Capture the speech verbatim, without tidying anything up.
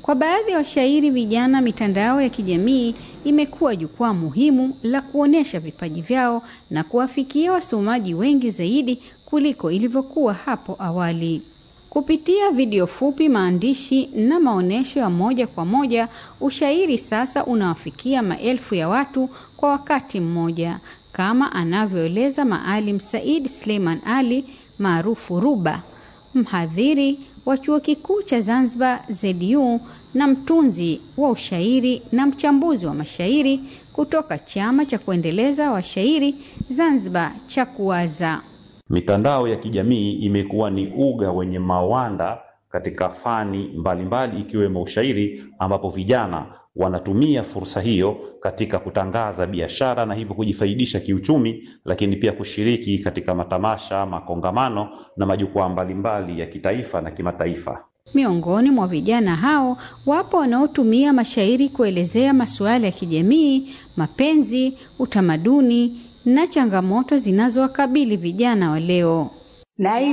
Kwa baadhi ya washairi vijana, mitandao ya kijamii imekuwa jukwaa muhimu la kuonesha vipaji vyao na kuwafikia wasomaji wengi zaidi kuliko ilivyokuwa hapo awali. Kupitia video fupi, maandishi na maonesho ya moja kwa moja, ushairi sasa unawafikia maelfu ya watu kwa wakati mmoja, kama anavyoeleza Maalim Said Suleiman Ali maarufu Ruba, mhadhiri wa Chuo Kikuu cha Zanzibar Z U na mtunzi wa ushairi na mchambuzi wa mashairi kutoka Chama cha Kuendeleza Washairi Zanzibar cha Kuwaza. Mitandao ya kijamii imekuwa ni uga wenye mawanda katika fani mbalimbali ikiwemo ushairi, ambapo vijana wanatumia fursa hiyo katika kutangaza biashara na hivyo kujifaidisha kiuchumi, lakini pia kushiriki katika matamasha, makongamano na majukwaa mbalimbali ya kitaifa na kimataifa. Miongoni mwa vijana hao wapo wanaotumia mashairi kuelezea masuala ya kijamii, mapenzi, utamaduni na changamoto zinazowakabili vijana wa leo. Na